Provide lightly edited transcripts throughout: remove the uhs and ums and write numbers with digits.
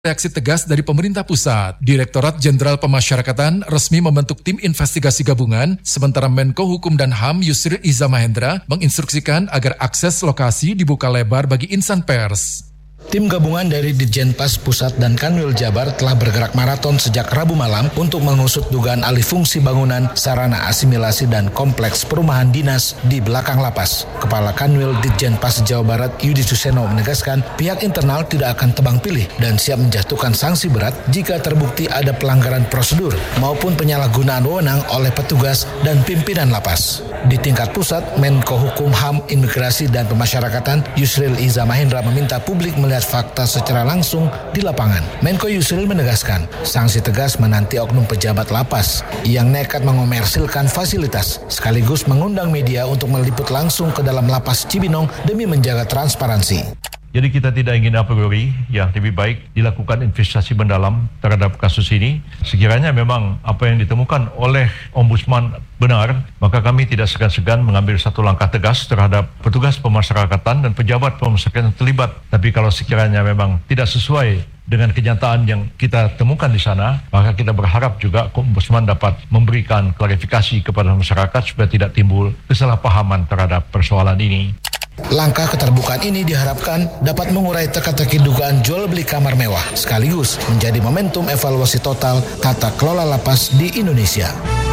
reaksi tegas dari pemerintah pusat. Direktorat Jenderal Pemasyarakatan resmi membentuk tim investigasi gabungan, sementara Menko Hukum dan HAM Yusril Iza Mahendra menginstruksikan agar akses lokasi dibuka lebar bagi insan pers. Tim gabungan dari Ditjenpas Pusat dan Kanwil Jabar telah bergerak maraton sejak Rabu malam untuk mengusut dugaan alih fungsi bangunan, sarana asimilasi dan kompleks perumahan dinas di belakang lapas. Kepala Kanwil Ditjenpas Jawa Barat Yudi Suseno menegaskan pihak internal tidak akan tebang pilih dan siap menjatuhkan sanksi berat jika terbukti ada pelanggaran prosedur maupun penyalahgunaan wewenang oleh petugas dan pimpinan lapas. Di tingkat pusat, Menko Hukum, HAM, Imigrasi dan Pemasyarakatan Yusril Iza Mahendra meminta publik melihat fakta secara langsung di lapangan. Menko Yusril menegaskan sanksi tegas menanti oknum pejabat lapas yang nekat mengomersilkan fasilitas sekaligus mengundang media untuk meliput langsung ke dalam lapas Cibinong demi menjaga transparansi. Jadi kita tidak ingin a priori, ya lebih baik dilakukan investigasi mendalam terhadap kasus ini. Sekiranya memang apa yang ditemukan oleh Ombudsman benar, maka kami tidak segan-segan mengambil satu langkah tegas terhadap petugas pemasyarakatan dan pejabat pemasyarakatan yang terlibat. Tapi kalau sekiranya memang tidak sesuai dengan kenyataan yang kita temukan di sana, maka kita berharap juga Ombudsman dapat memberikan klarifikasi kepada masyarakat supaya tidak timbul kesalahpahaman terhadap persoalan ini. Langkah keterbukaan ini diharapkan dapat mengurai teka-teki dugaan jual beli kamar mewah, sekaligus menjadi momentum evaluasi total tata kelola lapas di Indonesia.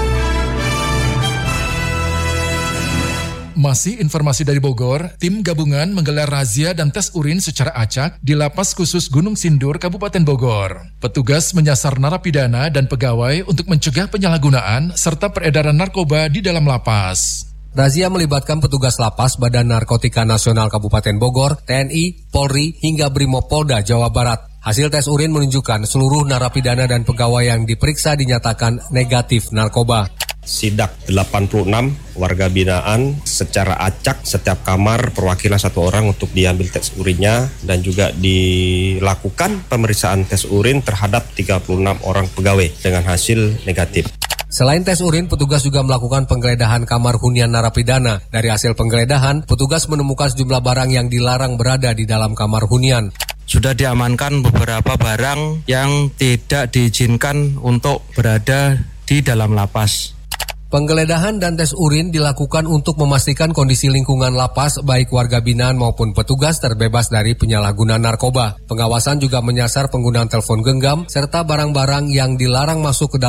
Masih informasi dari Bogor, tim gabungan menggelar razia dan tes urin secara acak di Lapas Khusus Gunung Sindur, Kabupaten Bogor. Petugas menyasar narapidana dan pegawai untuk mencegah penyalahgunaan serta peredaran narkoba di dalam lapas. Razia melibatkan petugas lapas Badan Narkotika Nasional Kabupaten Bogor, TNI, Polri, hingga Brimopolda Jawa Barat. Hasil tes urin menunjukkan seluruh narapidana dan pegawai yang diperiksa dinyatakan negatif narkoba. Sidak 86 warga binaan secara acak setiap kamar perwakilan satu orang untuk diambil tes urinnya dan juga dilakukan pemeriksaan tes urin terhadap 36 orang pegawai dengan hasil negatif. Selain tes urin, petugas juga melakukan penggeledahan kamar hunian narapidana. Dari hasil penggeledahan, petugas menemukan sejumlah barang yang dilarang berada di dalam kamar hunian. Sudah diamankan beberapa barang yang tidak diizinkan untuk berada di dalam lapas. Penggeledahan dan tes urin dilakukan untuk memastikan kondisi lingkungan lapas baik warga binaan maupun petugas terbebas dari penyalahgunaan narkoba. Pengawasan juga menyasar penggunaan telepon genggam serta barang-barang yang dilarang masuk ke dalam